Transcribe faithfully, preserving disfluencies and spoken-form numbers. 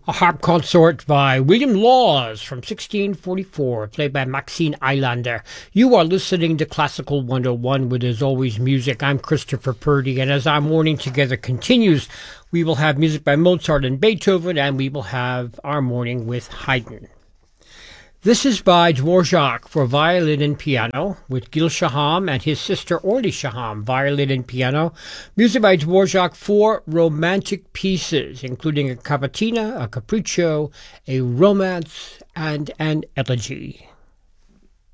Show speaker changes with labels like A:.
A: A harp consort by William Laws from sixteen forty-four, played by Maxine Eilander. You are listening to Classical one oh one with, as always, music. I'm Christopher Purdy, and as our morning together continues, we will have music by Mozart and Beethoven, and we will have our morning with Haydn. This is by Dvorak for violin and piano, with Gil Shaham and his sister Orly Shaham, violin and piano. Music by Dvorak for romantic pieces, including a cavatina, a capriccio, a romance, and an elegy.